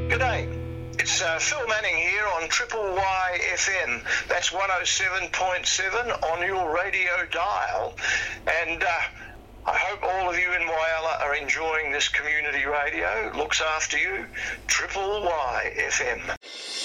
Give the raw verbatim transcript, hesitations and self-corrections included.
G'day. It's uh, Phil Manning here on Triple Y F M. That's one oh seven point seven on your radio dial. And uh, I hope all of you in Whyalla are enjoying this community radio. Looks after you. Triple Y F M.